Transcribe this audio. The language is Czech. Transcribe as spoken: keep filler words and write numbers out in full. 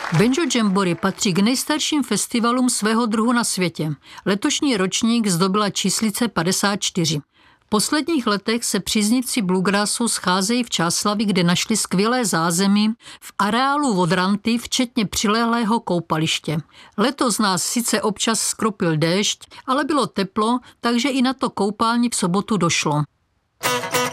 Banjo Jamboree patří k nejstarším festivalům svého druhu na světě. Letošní ročník zdobila číslice padesát čtyři. V posledních letech se příznivci bluegrassu scházejí v Čáslavi, kde našli skvělé zázemí v areálu Vodranty, včetně přilehlého koupaliště. Letos nás sice občas skropil déšť, ale bylo teplo, takže i na to koupální v sobotu došlo.